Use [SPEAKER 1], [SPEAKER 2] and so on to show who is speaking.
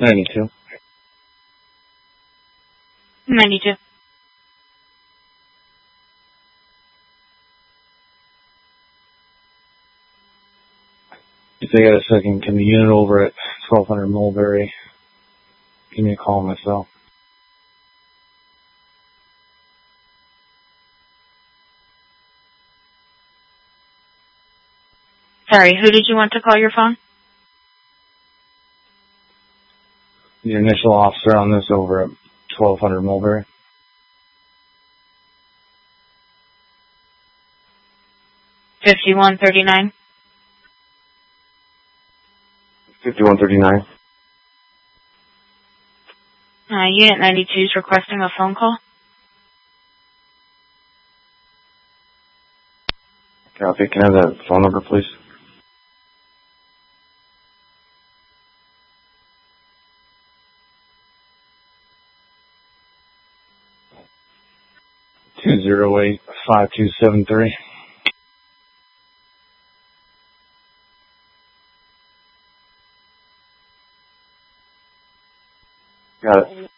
[SPEAKER 1] 92.
[SPEAKER 2] 92.
[SPEAKER 1] If they got a second, can the unit over at 1200 Mulberry give me a call myself?
[SPEAKER 2] Sorry, who did you want to call your phone?
[SPEAKER 1] The initial officer on this over at 1200 Mulberry.
[SPEAKER 2] 5139.
[SPEAKER 1] 5139.
[SPEAKER 2] Unit 92 is requesting a phone call.
[SPEAKER 1] Copy. Can I have that phone number, please? (208-5273). Got it.